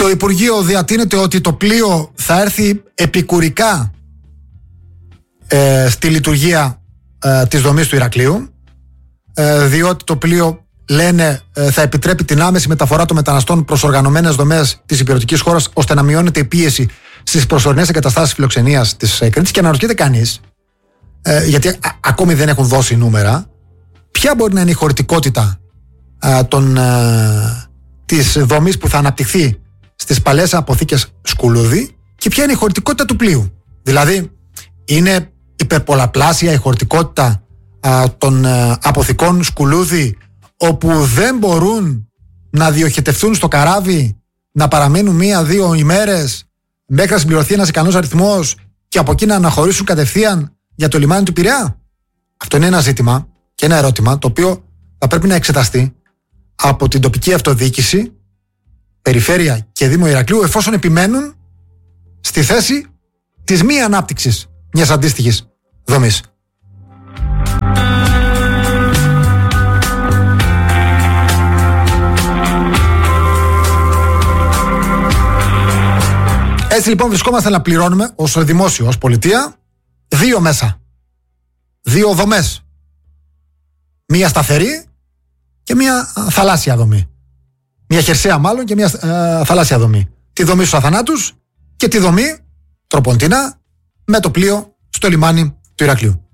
Το Υπουργείο διατείνεται ότι το πλοίο θα έρθει επικουρικά στη λειτουργία της δομής του Ηρακλείου, διότι το πλοίο, λένε, θα επιτρέπει την άμεση μεταφορά των μεταναστών προς οργανωμένες δομές της υπηρετικής χώρας, ώστε να μειώνεται η πίεση στις προσωρινές εγκαταστάσεις φιλοξενίας της Κρήτης. Και αναρωτιέται κανείς, γιατί ακόμη δεν έχουν δώσει νούμερα, ποια μπορεί να είναι η χωρητικότητα της δομής που θα αναπτυχθεί στις παλαιές αποθήκες Σκουλούδη και ποια είναι η χωρητικότητα του πλοίου. Δηλαδή, είναι υπερπολαπλάσια η χωρητικότητα των αποθηκών Σκουλούδη, όπου δεν μπορούν να διοχετευτούν στο καράβι, να παραμείνουν 1-2 ημέρες μέχρι να συμπληρωθεί ένας ικανός αριθμός και από εκεί να αναχωρήσουν κατευθείαν για το λιμάνι του Πειραιά. Αυτό είναι ένα ζήτημα και ένα ερώτημα το οποίο θα πρέπει να εξεταστεί από την τοπική αυτοδιοίκηση, περιφέρεια και Δήμο Ηρακλείου, εφόσον επιμένουν στη θέση της μη ανάπτυξης μιας αντίστοιχης δομής. Έτσι λοιπόν βρισκόμαστε να πληρώνουμε ως δημόσιο, ως πολιτεία, δύο μέσα. Δύο δομές. Μία σταθερή και μία θαλάσσια δομή. Μία χερσαία μάλλον και μία θαλάσσια δομή. Τη δομή στους Αθανάτους και τη δομή τροποντινά με το πλοίο στο λιμάνι του Ηρακλείου.